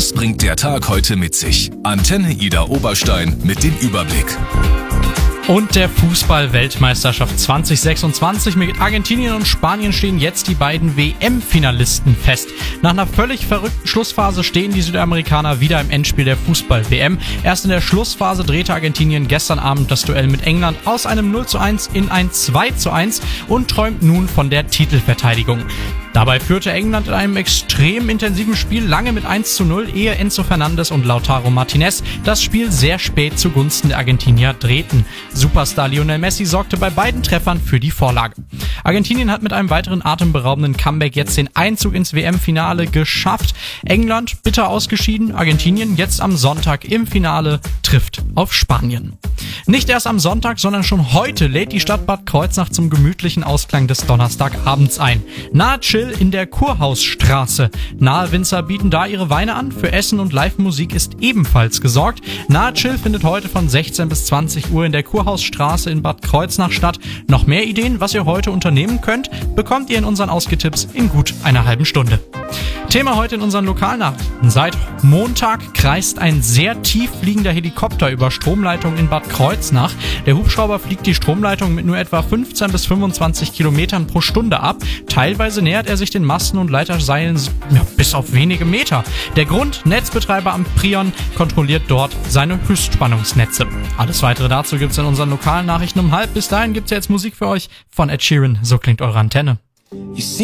Was bringt der Tag heute mit sich? Antenne Ida Oberstein mit dem Überblick. Und der Fußball-Weltmeisterschaft 2026. Mit Argentinien und Spanien stehen jetzt die beiden WM-Finalisten fest. Nach einer völlig verrückten Schlussphase stehen die Südamerikaner wieder im Endspiel der Fußball-WM. Erst in der Schlussphase drehte Argentinien gestern Abend das Duell mit England aus einem 0:1 in ein 2:1 und träumt nun von der Titelverteidigung. Dabei führte England in einem extrem intensiven Spiel lange mit 1:0, ehe Enzo Fernandes und Lautaro Martinez das Spiel sehr spät zugunsten der Argentinier drehten. Superstar Lionel Messi sorgte bei beiden Treffern für die Vorlage. Argentinien hat mit einem weiteren atemberaubenden Comeback jetzt den Einzug ins WM-Finale geschafft. England bitter ausgeschieden, Argentinien jetzt am Sonntag im Finale trifft auf Spanien. Nicht erst am Sonntag, sondern schon heute lädt die Stadt Bad Kreuznach zum gemütlichen Ausklang des Donnerstagabends ein. Nahe Chill in der Kurhausstraße. Nahe Winzer bieten da ihre Weine an. Für Essen und Live-Musik ist ebenfalls gesorgt. Nahe Chill findet heute von 16 bis 20 Uhr in der Kurhausstraße in Bad Kreuznach statt. Noch mehr Ideen, was ihr heute unternehmen könnt, bekommt ihr in unseren Ausgetipps in gut einer halben Stunde. Thema heute in unseren Lokalnachrichten. Seit Montag kreist ein sehr tief fliegender Helikopter über Stromleitungen in Bad Kreuznach. Der Hubschrauber fliegt die Stromleitung mit nur etwa 15 bis 25 Kilometern pro Stunde ab. Teilweise nähert er sich den Masten und Leiterseilen bis auf wenige Meter. Der Grund: Netzbetreiber Amprion kontrolliert dort seine Höchstspannungsnetze. Alles weitere dazu gibt's in unseren lokalen Nachrichten um 12:30. Bis dahin gibt's jetzt Musik für euch von Ed Sheeran. So klingt eure Antenne.